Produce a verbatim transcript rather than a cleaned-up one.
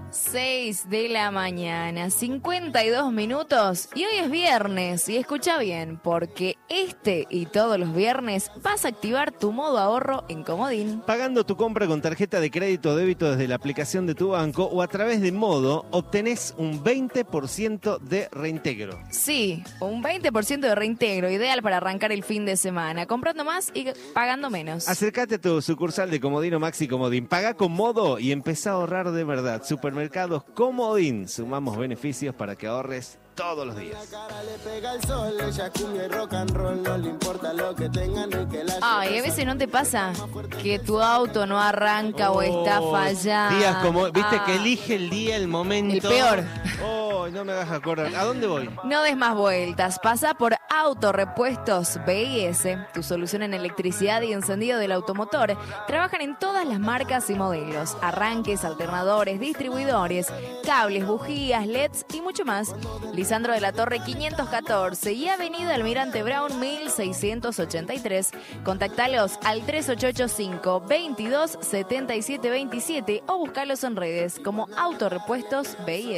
seis de la mañana, cincuenta y dos minutos, y hoy es viernes, y escucha bien, porque este y todos los viernes vas a activar tu modo ahorro en Comodín. Pagando tu compra con tarjeta de crédito o débito desde la aplicación de tu banco o a través de Modo, obtenés un veinte por ciento de reintegro. Sí, un veinte por ciento de reintegro, ideal para arrancar el fin de semana, comprando más y pagando menos. Acércate a tu sucursal de Comodín o Maxi Comodín, paga con Modo y empezá a ahorrar de verdad. Supermercados Comodín, sumamos beneficios para que ahorres todos los días. Ay, a veces no te pasa que tu auto no arranca oh, o está fallado. Días como, viste, ah, que elige el día, el momento. El peor. Oh, no me hagas acordar. ¿A dónde voy? No des más vueltas. Pasa por Autorepuestos B I S, tu solución en electricidad y encendido del automotor. Trabajan en todas las marcas y modelos. Arranques, alternadores, distribuidores, cables, bujías, L E Ds y mucho más. Lisandro de la Torre quinientos catorce y Avenida Almirante Brown mil seiscientos ochenta y tres. Contactalos al tres ocho ocho cinco, veintidós, setenta y siete veintisiete o buscalos en redes como Autorepuestos B I S.